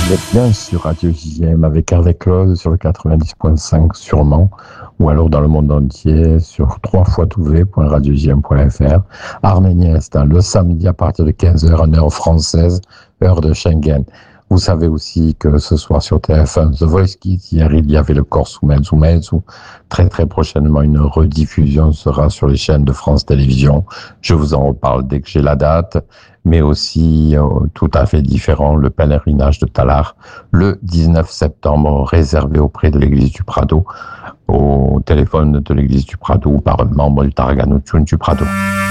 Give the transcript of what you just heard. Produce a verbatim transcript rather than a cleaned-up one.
Vous êtes bien sur Radio J M avec Hervé Claude sur le quatre-vingt-dix point cinq sûrement, ou alors dans le monde entier sur w w w point radio j m point f r. Arménien Instant, le samedi à partir de quinze heures en heure française, heure de Schengen. Vous savez aussi que ce soir sur T F un, The Voice Kids, hier il y avait le Corse Mezzo Mezzo. Très très prochainement, une rediffusion sera sur les chaînes de France Télévisions. Je vous en reparle dès que j'ai la date. Mais aussi, euh, tout à fait différent, le pèlerinage de Talar, le dix-neuf septembre, réservé auprès de l'église du Prado, au téléphone de l'église du Prado, par un membre du Targano Tune du Prado.